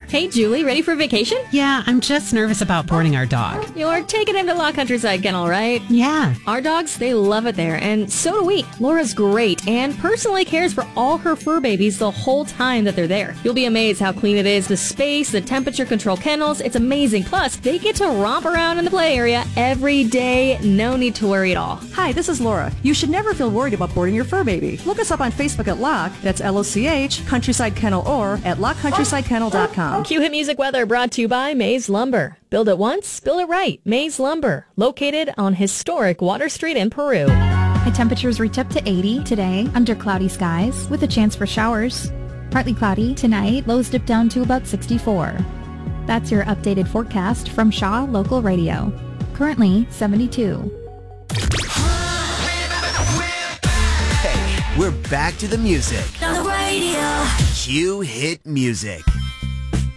Hey, Julie, ready for vacation? Yeah, I'm just nervous about boarding our dog. You're taking him to La Countryside Kennel, right? Yeah. Our dogs, they love it there, and so do we. Laura's great and personally cares for all her fur babies the whole time that they're there. You'll be amazed how clean it is, the space, the temperature control kennels. It's amazing. Plus, they get to romp around in the play area every day. No need to worry at all. Hi, this is Laura. You should never feel worried about boarding your fur baby. Look us up on Facebook at LOCH, that's L-O-C-H, Countryside Kennel, or at lochcountryside.kennel.com. Q Hit Music Weather brought to you by Maze Lumber. Build it once, build it right. Maze Lumber, located on historic Water Street in Peru. High temperatures reach up to 80 today under cloudy skies with a chance for showers. Partly cloudy tonight, lows dip down to about 64. That's your updated forecast from Shaw Local Radio. Currently 72. Hey, we're back to the music. On the radio. Q Hit Music.